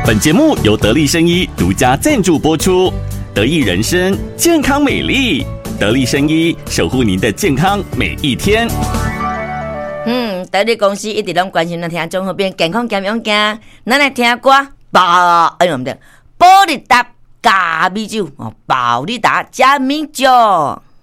本节目由得力生医独家赞助播出，得益人生健康美丽，得力生医守护您的健康每一天。 得力公司一直拢关心咱听众好变健康健勇健，咱来听歌保，哎呦唔对，保利达加米酒哦，保利达加米酒。